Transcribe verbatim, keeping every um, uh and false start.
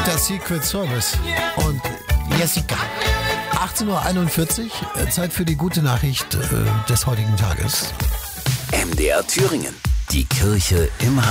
Das Secret Service und Jessica. achtzehn Uhr einundvierzig, Zeit für die gute Nachricht äh, des heutigen Tages. M D R Thüringen. Die Kirche im